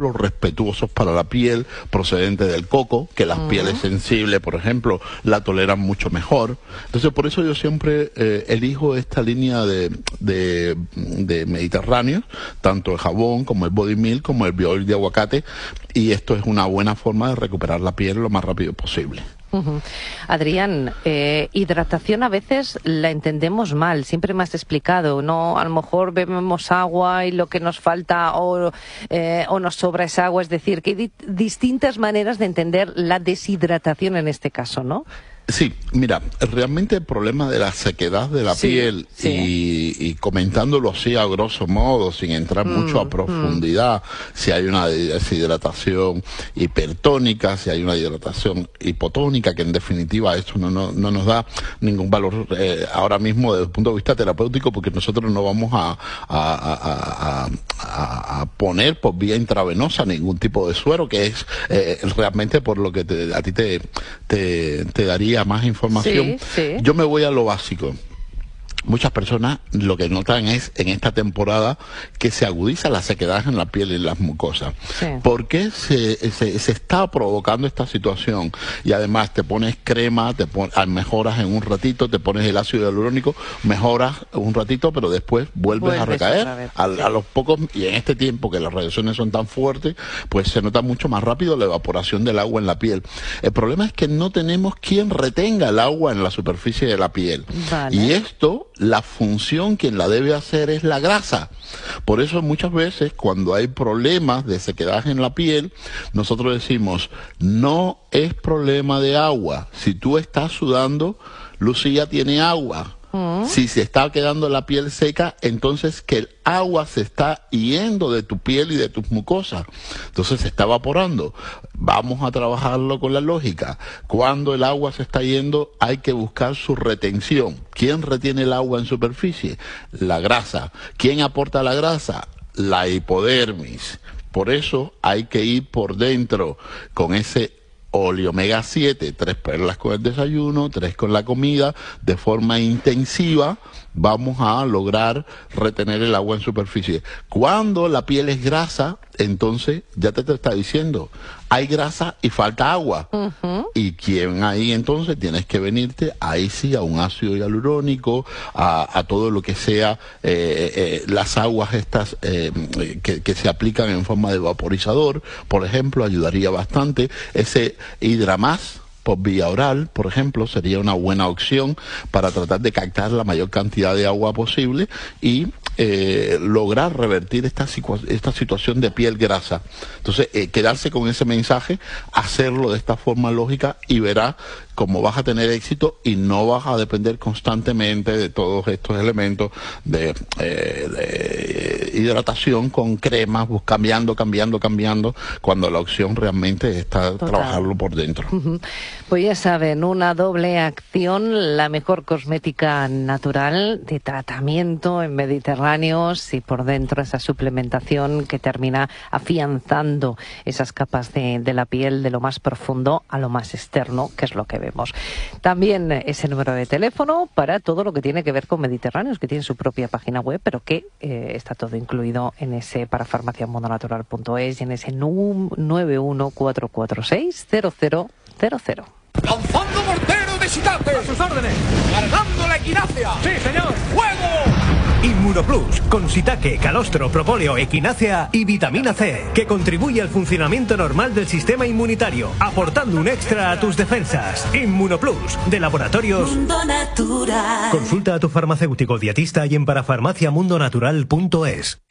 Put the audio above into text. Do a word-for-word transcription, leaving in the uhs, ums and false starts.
ejemplo, respetuosos para la piel, procedentes del coco, que las uh-huh. pieles sensibles, por ejemplo, la toleran mucho mejor. Entonces, por eso yo siempre eh, elijo esta línea de, de, de mediterráneos, tanto el jabón como el body milk, como el bio-oil de aguacate, y esto es una buena forma de recuperar la piel lo más rápido posible. Uh-huh. Adrián, eh, hidratación a veces la entendemos mal, siempre me has explicado, ¿no? A lo mejor bebemos agua y lo que nos falta o, eh, o nos sobra es agua, es decir, que hay di- distintas maneras de entender la deshidratación en este caso, ¿no? Sí, mira, realmente el problema de la sequedad de la sí, piel sí. Y, y comentándolo así a grosso modo, sin entrar mm, mucho a profundidad, mm. si hay una deshidratación hipertónica, si hay una hidratación hipotónica, que en definitiva esto no, no, no nos da ningún valor eh, ahora mismo desde el punto de vista terapéutico, porque nosotros no vamos a, a, a, a, a, a poner por vía intravenosa ningún tipo de suero, que es eh, realmente por lo que te, a ti te, te, te daría más información. Sí, sí. Yo me voy a lo básico. Muchas personas lo que notan es en esta temporada que se agudiza la sequedad en la piel y en las mucosas. Sí. ¿Por qué se, se, se está provocando esta situación? Y además te pones crema, te pon, mejoras en un ratito, te pones el ácido hialurónico, mejoras un ratito, pero después vuelves, vuelves a recaer a, vez, a, sí. a los pocos, y en este tiempo que las radiaciones son tan fuertes, pues se nota mucho más rápido la evaporación del agua en la piel. El problema es que no tenemos quien retenga el agua en la superficie de la piel. Vale. Y esto, la función quien la debe hacer es la grasa. Por eso muchas veces cuando hay problemas de sequedad en la piel, nosotros decimos, no es problema de agua. Si tú estás sudando, Lucía tiene agua. Uh-huh. Si se está quedando la piel seca, entonces que el agua se está yendo de tu piel y de tus mucosas. Entonces se está evaporando. Vamos a trabajarlo con la lógica. Cuando el agua se está yendo, hay que buscar su retención. ¿Quién retiene el agua en superficie? La grasa. ¿Quién aporta la grasa? La hipodermis. Por eso hay que ir por dentro con ese Oli omega siete, tres perlas con el desayuno, tres con la comida, de forma intensiva vamos a lograr retener el agua en superficie. Cuando la piel es grasa, entonces ya te, te está diciendo, hay grasa y falta agua. Uh-huh. ¿Y quién ahí entonces? Tienes que venirte ahí sí a un ácido hialurónico, a, a todo lo que sea eh, eh, las aguas estas eh, que, que se aplican en forma de vaporizador, por ejemplo, ayudaría bastante. Ese Hidramás por vía oral, por ejemplo, sería una buena opción para tratar de captar la mayor cantidad de agua posible y eh, lograr revertir esta, esta situación de piel grasa. Entonces, eh, quedarse con ese mensaje, hacerlo de esta forma lógica y verás cómo vas a tener éxito y no vas a depender constantemente de todos estos elementos de, eh, de hidratación con cremas, pues, cambiando, cambiando, cambiando, cuando la opción realmente está Total. Trabajarlo por dentro. Uh-huh. Pues ya saben, una doble acción, la mejor cosmética natural de tratamiento en mediterráneos y por dentro esa suplementación que termina afianzando esas capas de, de la piel de lo más profundo a lo más externo, que es lo que vemos. También ese número de teléfono para todo lo que tiene que ver con mediterráneos, que tiene su propia página web, pero que eh, está todo incluido en ese para farmacia mundo natural punto es y en ese nueve uno cuatro cuatro seis cero cero cero cero. ¡Lanzando mortero de shiitake! ¡A sus órdenes! ¡Cargando la equinacia! ¡Sí, señor! ¡Fuego! Inmunoplus, con shiitake, calostro, propóleo, equinácea y vitamina C, que contribuye al funcionamiento normal del sistema inmunitario, aportando un extra a tus defensas. Inmunoplus, de Laboratorios Mundo Natural. Consulta a tu farmacéutico dietista y en parafarmacia mundo natural punto es.